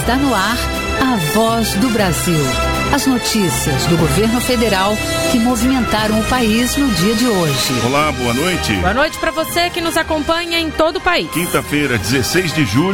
Está no ar a Voz do Brasil. As notícias do governo federal que movimentaram o país no dia de hoje. Olá, boa noite. Boa noite para você que nos acompanha em todo o país. Quinta-feira, 16 de julho.